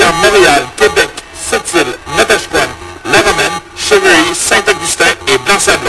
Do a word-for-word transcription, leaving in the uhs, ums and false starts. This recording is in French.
vers Montréal, Québec, Sept-Îles, Natashquan, La Romaine, Cheverly, Saint-Augustin et Blanc-Sablon.